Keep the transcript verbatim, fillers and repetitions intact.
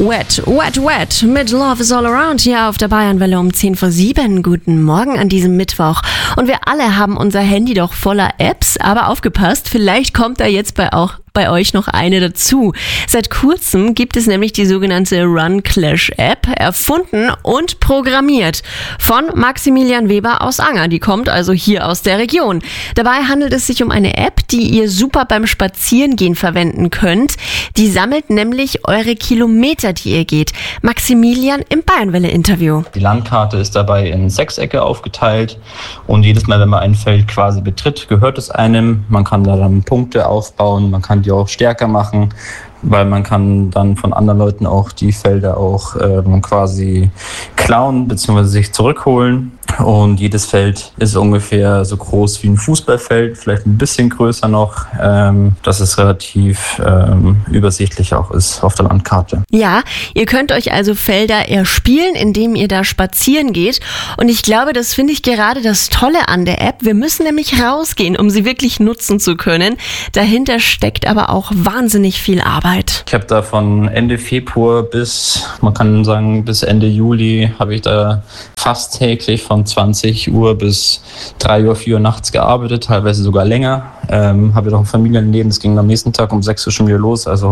Wet, wet, wet mit Love is all around hier auf der Bayernwelle um zehn vor sieben. Guten Morgen an diesem Mittwoch. Und wir alle haben unser Handy doch voller Apps, aber aufgepasst, vielleicht kommt da jetzt bei auch bei euch noch eine dazu. Seit kurzem gibt es nämlich die sogenannte Run Clash App, erfunden und programmiert von Maximilian Weber aus Anger. Die kommt also hier aus der Region. Dabei handelt es sich um eine App, die ihr super beim Spazierengehen verwenden könnt. Die sammelt nämlich eure Kilometer, die ihr geht. Maximilian im Bayernwelle-Interview. Die Landkarte ist dabei in Sechsecke aufgeteilt und jedes Mal, wenn man ein Feld quasi betritt, gehört es einem. Man kann da dann Punkte aufbauen, man kann die auch stärker machen, weil man kann dann von anderen Leuten auch die Felder auch äh, quasi klauen bzw. sich zurückholen. Und jedes Feld ist ungefähr so groß wie ein Fußballfeld, vielleicht ein bisschen größer noch, ähm, dass es relativ ähm, übersichtlich auch ist auf der Landkarte. Ja, ihr könnt euch also Felder erspielen, indem ihr da spazieren geht. Und ich glaube, das finde ich gerade das Tolle an der App. Wir müssen nämlich rausgehen, um sie wirklich nutzen zu können. Dahinter steckt aber auch wahnsinnig viel Arbeit. Ich habe da von Ende Februar bis, man kann sagen, bis Ende Juli habe ich da fast täglich von zwanzig Uhr bis drei Uhr, vier Uhr nachts gearbeitet, teilweise sogar länger. Ähm, habe ja noch ein Familienleben, das ging am nächsten Tag um sechs Uhr schon wieder los, also